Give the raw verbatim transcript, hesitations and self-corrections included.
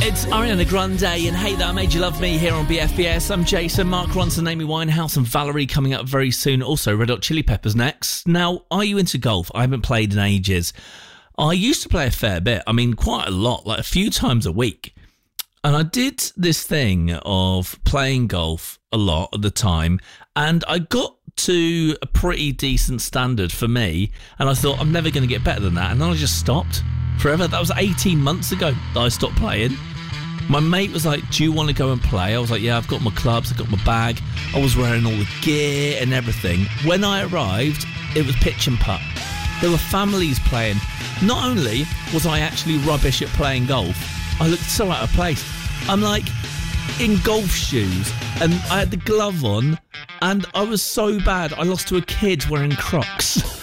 It's Ariana Grande and Hey That Made You Love Me here on B F B S. I'm Jason, Mark Ronson, Amy Winehouse and Valerie coming up very soon. Also, Red Hot Chili Peppers next. Now, are you into golf? I haven't played in ages. I used to play a fair bit. I mean, quite a lot, like a few times a week. And I did this thing of playing golf a lot at the time, and I got to a pretty decent standard for me, and I thought, I'm never going to get better than that. And then I just stopped forever. That was eighteen months ago that I stopped playing. My mate was like, do you want to go and play? I was like, yeah, I've got my clubs, I've got my bag. I was wearing all the gear and everything. When I arrived, it was pitch and putt. There were families playing. Not only was I actually rubbish at playing golf, I looked so out of place. I'm like in golf shoes and I had the glove on and I was so bad I lost to a kid wearing Crocs.